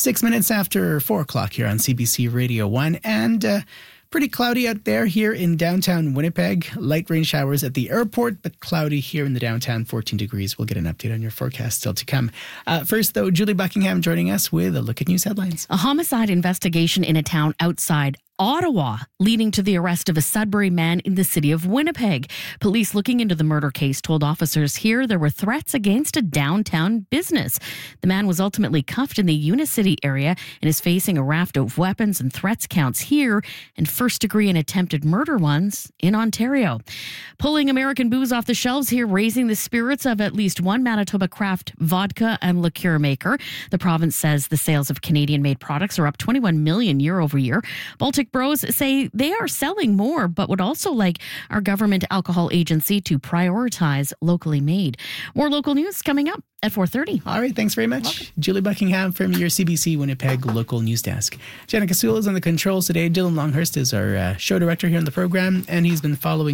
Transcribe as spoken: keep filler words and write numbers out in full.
Six minutes after four o'clock here on C B C Radio one, and uh, pretty cloudy out there here in downtown Winnipeg. Light rain showers at the airport, but cloudy here in the downtown, fourteen degrees. We'll get an update on your forecast still to come. Uh, first, though, Julie Buckingham joining us with a look at news headlines. A homicide investigation in a town outside Ottawa, leading to the arrest of a Sudbury man in the city of Winnipeg. Police looking into the murder case told officers here there were threats against a downtown business. The man was ultimately cuffed in the Unicity area and is facing a raft of weapons and threats counts here and first-degree and attempted murder ones in Ontario. Pulling American booze off the shelves here, raising the spirits of at least one Manitoba craft vodka and liqueur maker. The province says the sales of Canadian-made products are up twenty-one million year over year. Baltic Bros say they are selling more, but would also like our government alcohol agency to prioritize locally made. More local news coming up at four thirty. All right, thanks very much. Welcome. Julie Buckingham from your C B C Winnipeg local news desk. Jenna Kasula is on the controls today. Dylan Longhurst is our uh, show director here on the program, and he's been following